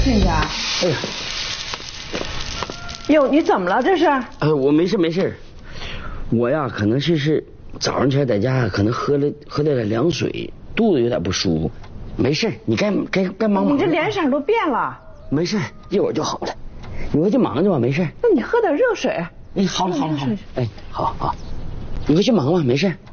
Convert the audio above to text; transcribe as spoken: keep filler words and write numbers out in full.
亲家。哎呀。哟，你怎么了这是？ 呃，我没事没事。我呀，可能是是早上起来在家可能喝了喝了点凉水，肚子有点不舒服。没事，你该该该忙忙。 你这脸色都变了。 没事，一会儿就好了。你回去忙去吧，没事。 那你喝点热水。 哎，好了好了好了。哎，好好，你回去忙吧，没事。